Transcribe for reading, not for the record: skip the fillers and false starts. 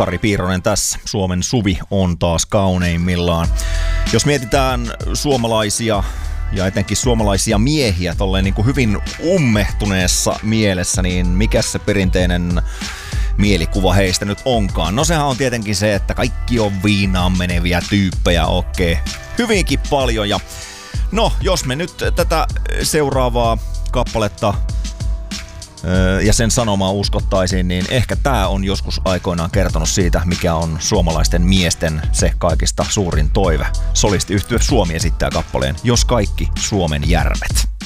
Kari Piironen tässä. Suomen suvi on taas kauneimmillaan. Jos mietitään suomalaisia ja etenkin suomalaisia miehiä tolleen niin kuin hyvin ummehtuneessa mielessä, niin mikä se perinteinen mielikuva heistä nyt onkaan? No sehän on tietenkin se, että kaikki on viinaan meneviä tyyppejä, okei. Hyvinkin paljon. Ja no, jos me nyt tätä seuraavaa kappaletta ja sen sanomaa uskottaisiin, niin ehkä tää on joskus aikoinaan kertonut siitä, mikä on suomalaisten miesten se kaikista suurin toive. Solistiyhtye Suomi esittää kappaleen Jos kaikki Suomen järvet.